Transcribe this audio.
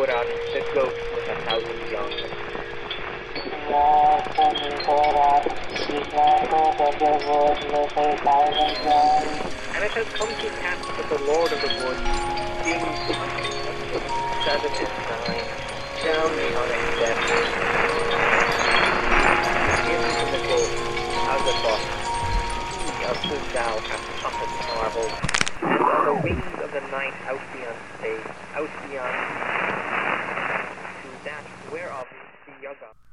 Goran, the goat with 1,000 young. And it has come to pass that the Lord of the Woods sings 7 and 9 down on its depth into the gulf Azathoth, sea of whom thou hast trumpets marvelled, and on the wings of the night out beyond space, out beyond to that whereof the Yaga